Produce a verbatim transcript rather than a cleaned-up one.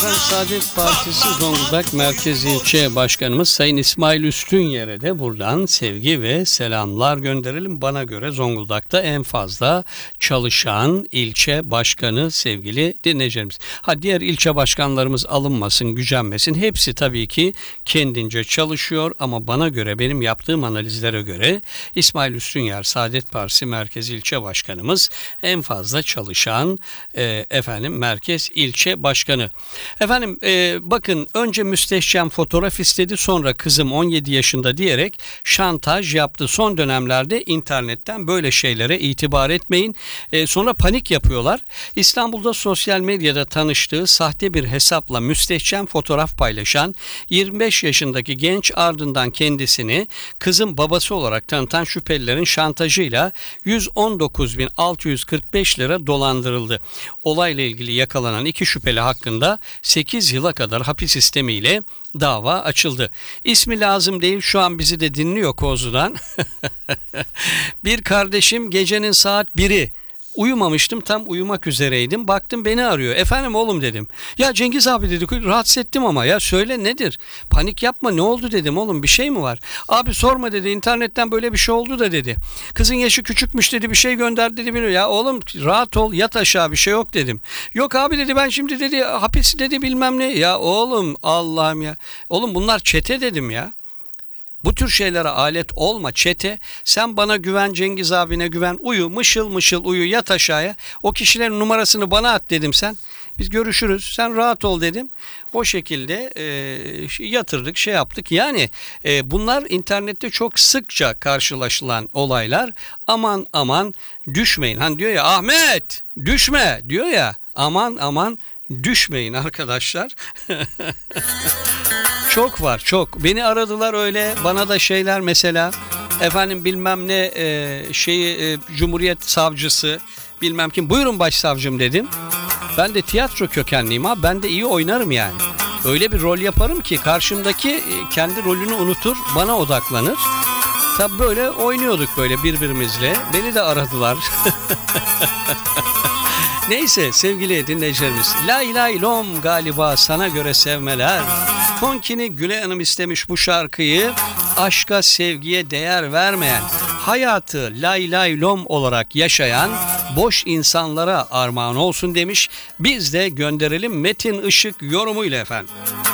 Saadet Partisi Zonguldak Merkez İlçe Başkanımız Sayın İsmail Üstünyer'e de buradan sevgi ve selamlar gönderelim. Bana göre Zonguldak'ta en fazla çalışan ilçe başkanı sevgili dinleyicilerimiz. Ha, diğer ilçe başkanlarımız alınmasın, gücenmesin. Hepsi tabii ki kendince çalışıyor ama bana göre, benim yaptığım analizlere göre İsmail Üstünyer Saadet Partisi Merkez İlçe Başkanımız en fazla çalışan e, efendim Merkez İlçe Başkanı. Efendim e, bakın, önce müstehcen fotoğraf istedi, sonra kızım on yedi yaşında diyerek şantaj yaptı. Son dönemlerde internetten böyle şeylere itibar etmeyin. E, sonra panik yapıyorlar. İstanbul'da sosyal medyada tanıştığı sahte bir hesapla müstehcen fotoğraf paylaşan yirmi beş yaşındaki genç ardından kendisini kızın babası olarak tanıtan şüphelilerin şantajıyla yüz on dokuz bin altı yüz kırk beş lira dolandırıldı. Olayla ilgili yakalanan iki şüpheli hakkında sekiz yıla kadar hapis sistemiyle dava açıldı. İsmi lazım değil, şu an bizi de dinliyor Kozlu'dan. Bir kardeşim gecenin saat biri, uyumamıştım, tam uyumak üzereydim, baktım beni arıyor. Efendim oğlum dedim. Ya Cengiz abi dedi, rahatsız ettim ama ya söyle nedir? Panik yapma, ne oldu dedim, oğlum bir şey mi var? Abi sorma dedi, internetten böyle bir şey oldu da dedi. Kızın yaşı küçükmüş dedi, bir şey gönder dedi. Ya oğlum rahat ol, yat aşağı, bir şey yok dedim. Yok abi dedi, ben şimdi dedi hapis dedi bilmem ne. Ya oğlum Allah'ım ya. Oğlum bunlar çete dedim ya. Bu tür şeylere alet olma çete. Sen bana güven, Cengiz abine güven. Uyu, mışıl mışıl uyu, yat aşağıya. O kişilerin numarasını bana at dedim sen. Biz görüşürüz. Sen rahat ol dedim. O şekilde e, yatırdık, şey yaptık. Yani e, bunlar internette çok sıkça karşılaşılan olaylar. Aman aman düşmeyin. Hani diyor ya, Ahmet düşme diyor ya. Aman aman düşmeyin arkadaşlar. Çok var, çok. Beni aradılar öyle, bana da şeyler mesela, efendim bilmem ne e, şeyi e, Cumhuriyet Savcısı bilmem kim, buyurun başsavcım dedim. Ben de tiyatro kökenliyim abi, ben de iyi oynarım yani. Öyle bir rol yaparım ki karşımdaki e, kendi rolünü unutur, bana odaklanır. Tabii böyle oynuyorduk böyle birbirimizle. Beni de aradılar. Neyse sevgili dinleyicilerimiz, Lay lay lom galiba sana göre sevmeler. Konkini Gülay Hanım istemiş bu şarkıyı. Aşka sevgiye değer vermeyen, hayatı lay lay lom olarak yaşayan boş insanlara armağan olsun demiş. Biz de gönderelim Metin Işık yorumuyla efendim.